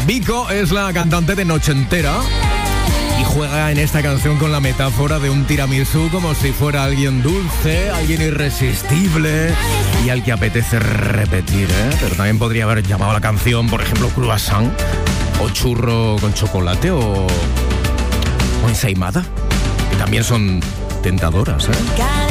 Vico es la cantante de Noche Entera y juega en esta canción con la metáfora de un tiramisú como si fuera alguien dulce, alguien irresistible y al que apetece repetir, ¿eh? Pero también podría haber llamado la canción, por ejemplo, croissant o churro con chocolate o ensaimada, que también son tentadoras, ¿eh?